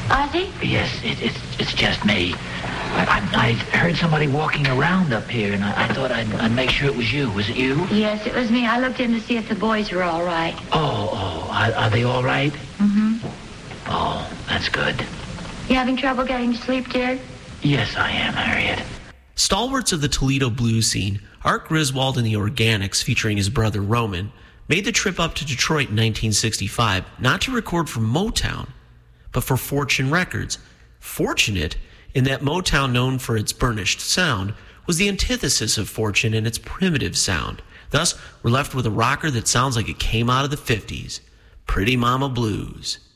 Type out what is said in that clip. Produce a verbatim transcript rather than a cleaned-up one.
Ozzy? Yes, it, it's it's just me. I, I, I heard somebody walking around up here, and I, I thought I'd, I'd make sure it was you. Was it you? Yes, it was me. I looked in to see if the boys were all right. Oh, oh, are, are they all right? Mm-hmm. Oh, that's good. You having trouble getting to sleep, dear? Yes, I am, Harriet. Stalwarts of the Toledo blues scene, Art Griswold and the Organics, featuring his brother Roman, made the trip up to Detroit in nineteen sixty-five, not to record for Motown, but for Fortune Records. Fortunate in that Motown, known for its burnished sound, was the antithesis of Fortune in its primitive sound. Thus, we're left with a rocker that sounds like it came out of the fifties. Pretty Mama Blues.